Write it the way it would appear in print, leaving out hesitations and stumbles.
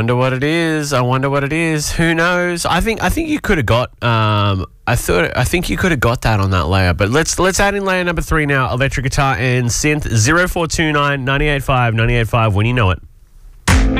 wonder what it is. Who knows? I think you could have got. I think you could have got that on that layer. But let's add in layer number 3 now. Electric guitar and synth 0429 985 985 when you know it.